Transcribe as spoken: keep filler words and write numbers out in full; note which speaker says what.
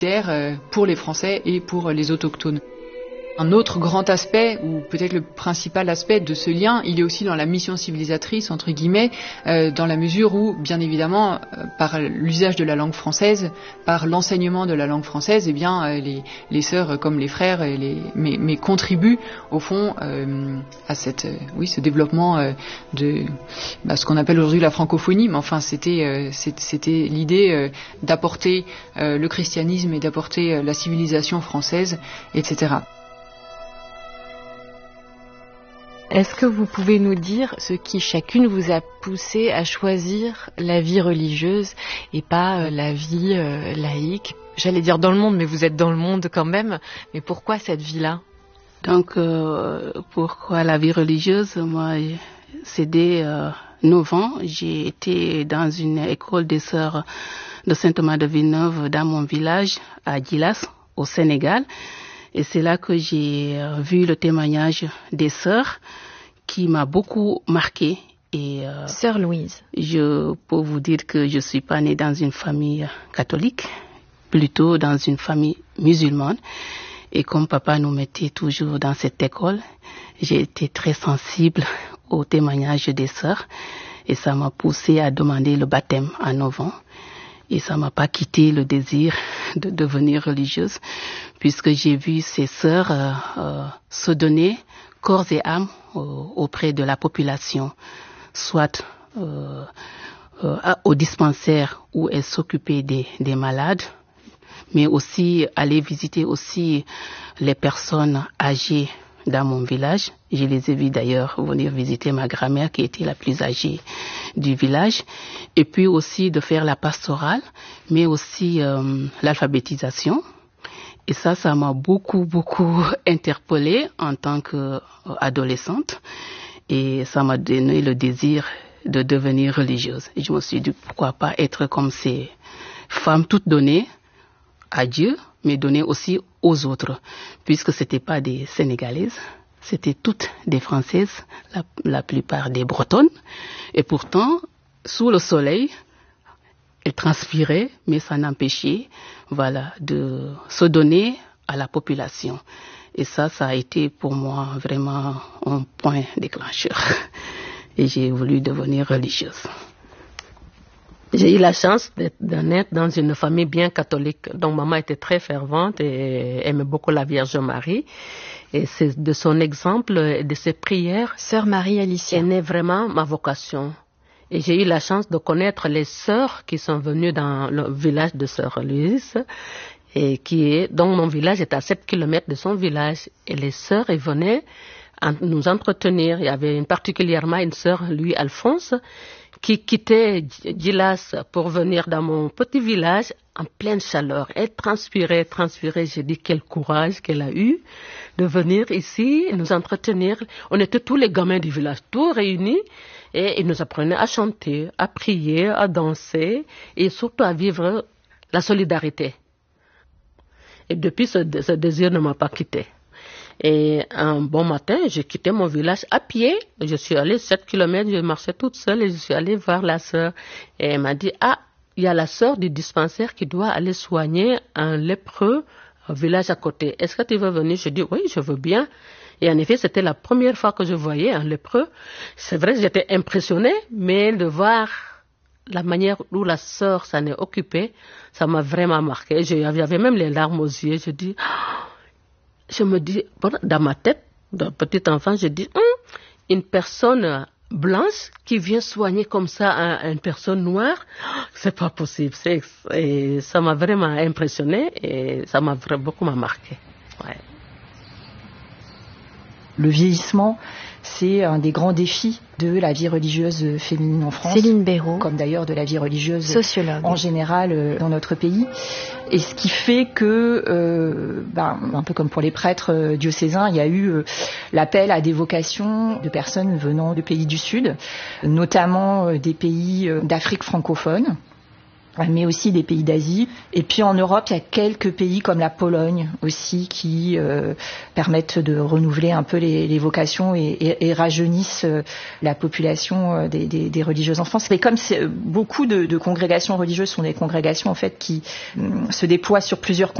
Speaker 1: pour les Français et pour les autochtones. Un autre grand aspect, ou peut-être le principal aspect de ce lien, il est aussi dans la mission civilisatrice, entre guillemets, euh, dans la mesure où, bien évidemment, euh, par l'usage de la langue française, par l'enseignement de la langue française, eh bien, euh, les, les sœurs comme les frères et les, mais, mais contribuent, au fond, euh, à cette, euh, oui, ce développement euh, de bah, ce qu'on appelle aujourd'hui la francophonie, mais enfin, c'était, euh, c'était l'idée euh, d'apporter euh, le christianisme et d'apporter euh, la civilisation française, et cetera.
Speaker 2: Est-ce que vous pouvez nous dire ce qui chacune vous a poussé à choisir la vie religieuse et pas euh, la vie euh, laïque? J'allais dire dans le monde, mais vous êtes dans le monde quand même. Mais pourquoi cette vie-là?
Speaker 3: Donc, euh, pourquoi la vie religieuse? Moi, c'est dès euh, neuf ans, j'ai été dans une école des sœurs de Saint-Thomas de Villeneuve dans mon village, à Djilas, au Sénégal. Et c'est là que j'ai vu le témoignage des sœurs qui m'a beaucoup marqué. Et euh,
Speaker 2: Sœur Louise.
Speaker 3: Je peux vous dire que je suis pas née dans une famille catholique, plutôt dans une famille musulmane. Et comme papa nous mettait toujours dans cette école, j'ai été très sensible au témoignage des sœurs. Et ça m'a poussée à demander le baptême à neuf ans. Et ça m'a pas quitté le désir de devenir religieuse, puisque j'ai vu ces sœurs euh, euh, se donner corps et âme euh, auprès de la population, soit euh, euh, au dispensaire où elles s'occupaient des, des malades, mais aussi aller visiter aussi les personnes âgées dans mon village. Je les ai vus d'ailleurs venir visiter ma grand-mère qui était la plus âgée du village. Et puis aussi de faire la pastorale, mais aussi euh, l'alphabétisation. Et ça, ça m'a beaucoup, beaucoup interpellée en tant qu'adolescente. Et ça m'a donné le désir de devenir religieuse. Et je me suis dit, pourquoi pas être comme ces femmes toutes données à Dieu, mais données aussi aux autres, puisque c'était pas des Sénégalaises, c'était toutes des Françaises, la, la plupart des Bretonnes, et pourtant, sous le soleil, elles transpiraient, mais ça n'empêchait, voilà, de se donner à la population. Et ça, ça a été pour moi vraiment un point déclencheur. Et j'ai voulu devenir religieuse.
Speaker 4: J'ai eu la chance de naître dans une famille bien catholique. Donc maman était très fervente et aimait beaucoup la Vierge Marie. Et c'est de son exemple et de ses prières,
Speaker 2: Sœur Marie Alicia,
Speaker 4: est née vraiment ma vocation. Et j'ai eu la chance de connaître les sœurs qui sont venues dans le village de Sœur Louise, et qui est, donc mon village est à sept kilomètres de son village. Et les sœurs, elles venaient nous entretenir. Il y avait une, particulièrement une sœur, Louis Alphonse, qui quittait Djilas pour venir dans mon petit village en pleine chaleur. Elle transpirait, transpirait. J'ai dit quel courage qu'elle a eu de venir ici et nous entretenir. On était tous les gamins du village, tous réunis, et ils nous apprenaient à chanter, à prier, à danser et surtout à vivre la solidarité. Et depuis, ce, ce désir ne m'a pas quitté. Et un bon matin, j'ai quitté mon village à pied. Je suis allée sept kilomètres, je marchais toute seule et je suis allée voir la sœur. Et elle m'a dit, ah, il y a la sœur du dispensaire qui doit aller soigner un lépreux au village à côté. Est-ce que tu veux venir? Je dis, oui, je veux bien. Et en effet, c'était la première fois que je voyais un lépreux. C'est vrai que j'étais impressionnée, mais de voir la manière dont la sœur s'en est occupée, ça m'a vraiment marqué. J'avais même les larmes aux yeux. Je dis, je me dis, dans ma tête, d'un petit enfant, je dis, hum, une personne blanche qui vient soigner comme ça une personne noire, c'est pas possible. C'est, et ça m'a vraiment impressionné et ça m'a vraiment beaucoup marqué. Ouais.
Speaker 5: Le vieillissement, c'est un des grands défis de la vie religieuse féminine en France.
Speaker 2: Céline Béraud,
Speaker 5: comme d'ailleurs de la vie religieuse
Speaker 2: sociologue
Speaker 5: en général dans notre pays. Et ce qui fait que, euh, ben, un peu comme pour les prêtres diocésains, il y a eu euh, l'appel à des vocations de personnes venant de pays du Sud, notamment euh, des pays euh, d'Afrique francophone. mais aussi des pays d'Asie. Et puis en Europe, il y a quelques pays comme la Pologne aussi qui euh, permettent de renouveler un peu les, les vocations et, et, et rajeunissent la population des, des, des religieuses en France. Mais comme beaucoup de, de congrégations religieuses sont des congrégations en fait qui euh, se déploient sur plusieurs